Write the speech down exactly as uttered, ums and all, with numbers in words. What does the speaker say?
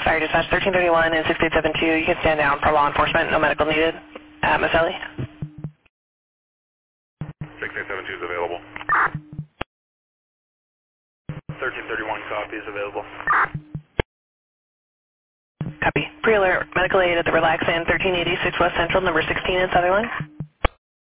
Fire dispatch thirteen thirty-one and six eight seven two, you can stand down for law enforcement, no medical needed. Uh, Maselli? six eight seven two is available. thirteen thirty-one copy is available. Copy. Pre-alert, medical aid at the Relax Inn, thirteen eighty-six West Central, number sixteen in Sutherland.